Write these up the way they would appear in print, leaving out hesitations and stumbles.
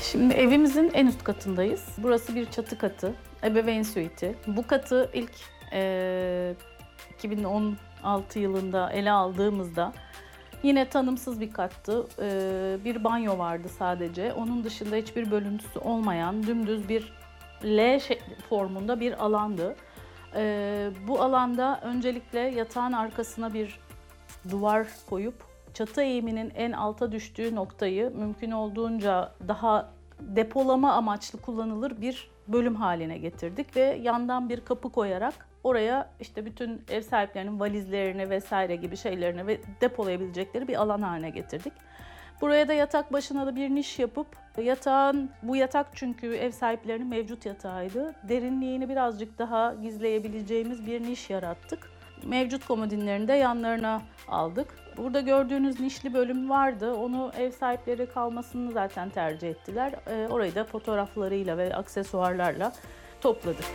Şimdi evimizin en üst katındayız. Burası bir çatı katı, ebeveyn süiti. Bu katı ilk 2016 yılında ele aldığımızda yine tanımsız bir kattı. Bir banyo vardı sadece. Onun dışında hiçbir bölüntüsü olmayan dümdüz bir formunda bir alandı. Bu alanda öncelikle yatağın arkasına bir duvar koyup çatı eğiminin en alta düştüğü noktayı mümkün olduğunca daha depolama amaçlı kullanılır bir bölüm haline getirdik ve yandan bir kapı koyarak oraya işte bütün ev sahiplerinin valizlerini vesaire gibi şeylerini ve depolayabilecekleri bir alan haline getirdik. Buraya da yatak başına da bir niş yapıp bu yatak çünkü ev sahiplerinin mevcut yatağıydı. Derinliğini birazcık daha gizleyebileceğimiz bir niş yarattık. Mevcut komodinlerini de yanlarına aldık. Burada gördüğünüz nişli bölüm vardı. Onu ev sahipleri kalmasını zaten tercih ettiler. Orayı da fotoğraflarıyla ve aksesuarlarla topladık.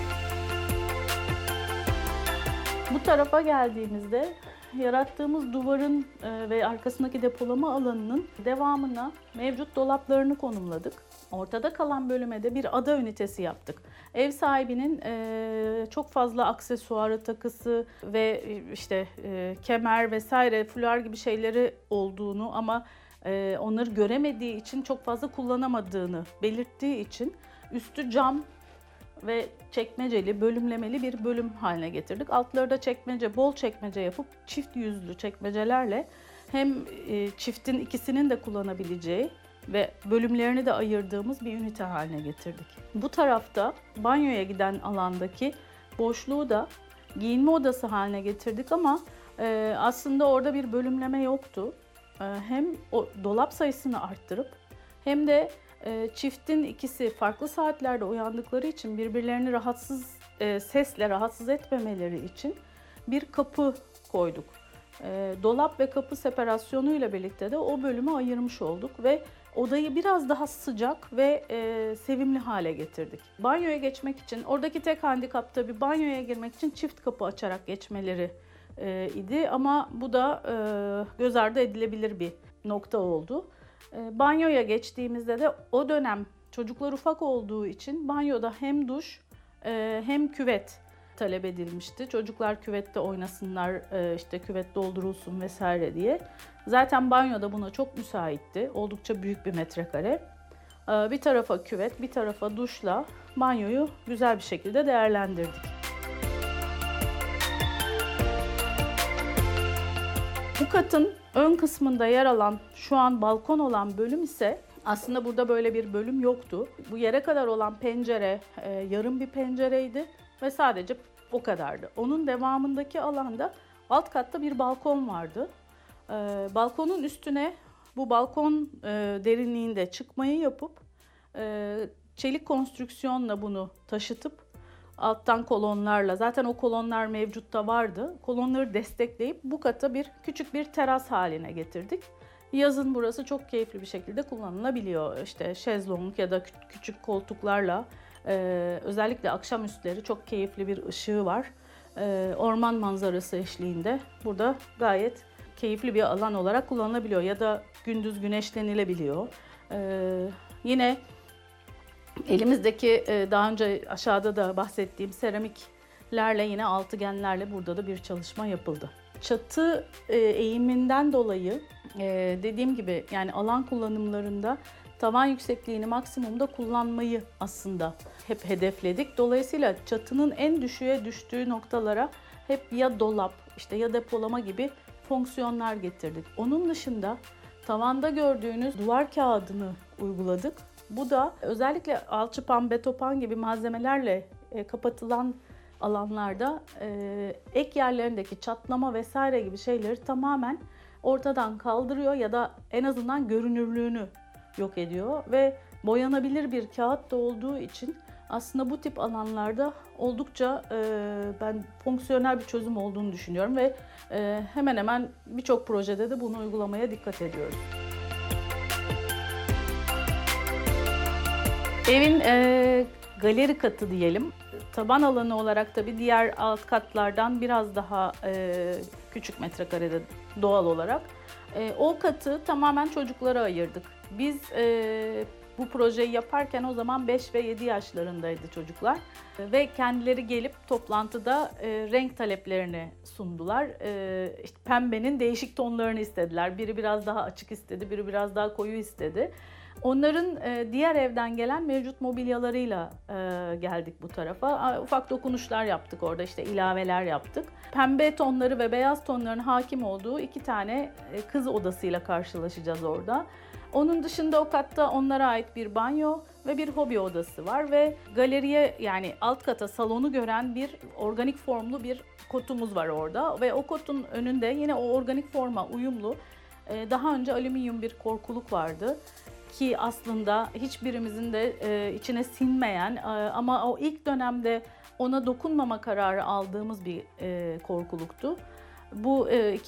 Bu tarafa geldiğimizde yarattığımız duvarın ve arkasındaki depolama alanının devamına mevcut dolaplarını konumladık. Ortada kalan bölüme de bir ada ünitesi yaptık. Ev sahibinin çok fazla aksesuarı, takısı ve işte kemer vesaire, fular gibi şeyleri olduğunu ama onları göremediği için çok fazla kullanamadığını belirttiği için üstü cam ve çekmeceli, bölümlemeli bir bölüm haline getirdik. Altları da bol çekmece yapıp çift yüzlü çekmecelerle hem çiftin ikisinin de kullanabileceği ve bölümlerini de ayırdığımız bir ünite haline getirdik. Bu tarafta banyoya giden alandaki boşluğu da giyinme odası haline getirdik ama aslında orada bir bölümleme yoktu. Hem o dolap sayısını arttırıp hem de çiftin ikisi farklı saatlerde uyandıkları için birbirlerini sesle rahatsız etmemeleri için bir kapı koyduk. Dolap ve kapı separasyonuyla birlikte de o bölümü ayırmış olduk ve odayı biraz daha sıcak ve sevimli hale getirdik. Banyoya geçmek için, oradaki tek handikap tabii banyoya girmek için çift kapı açarak geçmeleri idi ama bu da göz ardı edilebilir bir nokta oldu. Banyoya geçtiğimizde de o dönem çocuklar ufak olduğu için banyoda hem duş hem küvet talep edilmişti. Çocuklar küvette oynasınlar, işte küvet doldurulsun vesaire diye. Zaten banyoda buna çok müsaitti. Oldukça büyük bir metrekare. Bir tarafa küvet, bir tarafa duşla banyoyu güzel bir şekilde değerlendirdik. Bu katın ön kısmında yer alan, şu an balkon olan bölüm ise aslında burada böyle bir bölüm yoktu. Bu yere kadar olan pencere yarım bir pencereydi ve sadece o kadardı. Onun devamındaki alanda alt katta bir balkon vardı. Balkonun üstüne bu balkon derinliğinde çıkmayı yapıp çelik konstrüksiyonla bunu taşıtıp alttan kolonlarla, zaten o kolonlar mevcutta vardı. Kolonları destekleyip bu kata küçük bir teras haline getirdik. Yazın burası çok keyifli bir şekilde kullanılabiliyor. İşte şezlong ya da küçük koltuklarla özellikle akşamüstleri çok keyifli bir ışığı var. Orman manzarası eşliğinde burada gayet keyifli bir alan olarak kullanılabiliyor ya da gündüz güneşlenilebiliyor. Yine elimizdeki daha önce aşağıda da bahsettiğim seramiklerle yine altıgenlerle burada da bir çalışma yapıldı. Çatı eğiminden dolayı dediğim gibi yani alan kullanımlarında tavan yüksekliğini maksimumda kullanmayı aslında hep hedefledik. Dolayısıyla çatının en düşüğe düştüğü noktalara hep ya dolap işte ya depolama gibi fonksiyonlar getirdik. Onun dışında tavanda gördüğünüz duvar kağıdını uyguladık. Bu da özellikle alçıpan, betopan gibi malzemelerle kapatılan alanlarda ek yerlerindeki çatlama vesaire gibi şeyleri tamamen ortadan kaldırıyor ya da en azından görünürlüğünü yok ediyor ve boyanabilir bir kağıt da olduğu için aslında bu tip alanlarda oldukça ben fonksiyonel bir çözüm olduğunu düşünüyorum ve hemen hemen birçok projede de bunu uygulamaya dikkat ediyoruz. Evin galeri katı diyelim. Taban alanı olarak tabii diğer alt katlardan biraz daha küçük metrekarede doğal olarak. O katı tamamen çocuklara ayırdık. Biz bu projeyi yaparken o zaman 5 ve 7 yaşlarındaydı çocuklar. Ve kendileri gelip toplantıda renk taleplerini sundular. İşte pembenin değişik tonlarını istediler. Biri biraz daha açık istedi, biri biraz daha koyu istedi. Onların diğer evden gelen mevcut mobilyalarıyla geldik bu tarafa. Ufak dokunuşlar yaptık orada, işte ilaveler yaptık. Pembe tonları ve beyaz tonların hakim olduğu 2 tane kız odasıyla karşılaşacağız orada. Onun dışında o katta onlara ait bir banyo ve bir hobi odası var ve galeriye, yani alt kata salonu gören bir organik formlu bir kotumuz var orada ve o kotun önünde yine o organik forma uyumlu daha önce alüminyum bir korkuluk vardı ki aslında hiçbirimizin de içine sinmeyen ama o ilk dönemde ona dokunmama kararı aldığımız bir korkuluktu. Bu